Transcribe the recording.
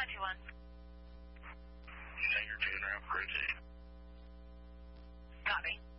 521. Hangar 2 and route for rotate. Copy.